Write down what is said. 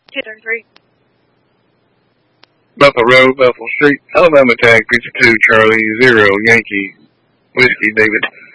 233. Buffalo Road, Buffalo Street, Alabama tag, pizza 2, Charlie 0, Yankee, Whiskey, David.